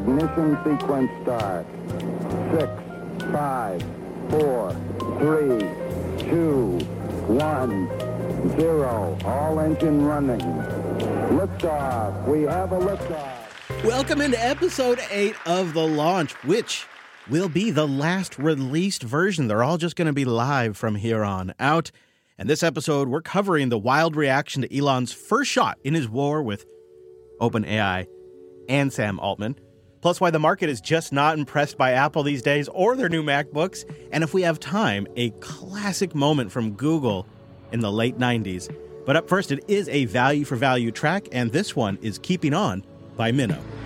Ignition sequence start. 6, 5, 4, 3, 2, 1, 0. All engine running. Liftoff. We have a liftoff. Welcome into episode 8 of The Launch, which will be the last released version. They're all just going to be live from here on out. And this episode, we're covering the wild reaction to Elon's first shot in his war with OpenAI and Sam Altman, plus why the market is just not impressed by Apple these days or their new MacBooks, and if we have time, a classic moment from Google in the late 90s. But up first, it is a value for value track, and this one is Keeping On by Minnow.